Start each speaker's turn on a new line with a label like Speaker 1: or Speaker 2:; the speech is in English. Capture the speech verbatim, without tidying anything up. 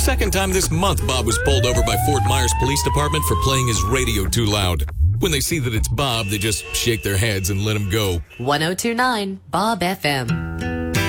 Speaker 1: second time this month Bob was pulled over by Fort Myers Police Department for playing his radio too loud. When they see that it's Bob, they just shake their heads and let him go.
Speaker 2: ten twenty-nine Bob F M.